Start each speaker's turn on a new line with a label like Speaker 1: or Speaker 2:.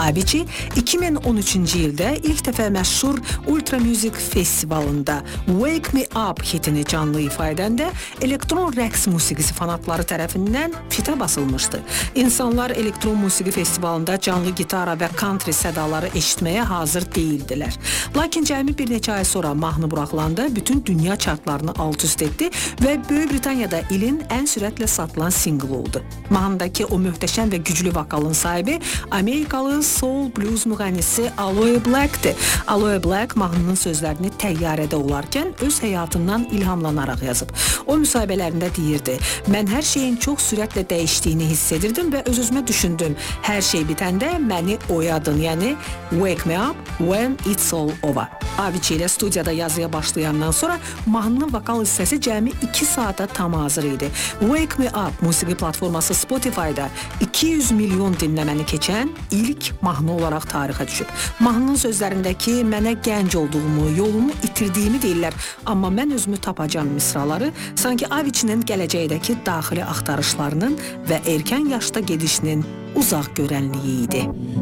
Speaker 1: Avicii 2013-cü ildə ilk dəfə məşhur Ultra Music Festivalında Wake Me Up hitini canlı ifa edəndə elektron rəqs musiqisi fanatları tərəfindən fitə basılmışdı. İnsanlar elektron musiqi festivalında canlı gitara və country sədaları eşitməyə hazır deyildilər. Lakin cəmi bir neçə ay sonra mahnı buraxılanda bütün dünya çartlarını alt-üst etdi və Böyük Britaniyada ilin ən sürətlə satılan single oldu. Mahnıdakı o möhtəşəm və güclü vokalın sahibi Amerikalı soul blues müğənnisi Aloe Black'dir. Aloe Black mahnının sözlərini təyyarədə olarkən öz həyatından ilhamlanaraq yazıb. O müsahibələrində deyirdi: "Mən hər şeyin çox sürətlə dəyişdiyini hiss edirdim və öz-özümə düşündüm. Hər şey bitəndə məni oyadın, yəni wake me up when it's all over." Avicii ilə studiyada yazıya başlayandan sonra mahnının vokal hissəsi cəmi 2 saata tam hazır idi. Wake Me Up musiqi platforması Spotify-da 200 milyon dinləməni keçən ilk mahnı olaraq tarixə düşüb. Mahnının sözlərindəki "Mənə gənc olduğumu, yolumu itirdiyimi deyirlər, amma mən özümü tapacağam" misraları sanki Avicii'nin gələcəkdəki daxili axtarışlarının və erkən yaşda gedişinin uzaq görənliyi idi.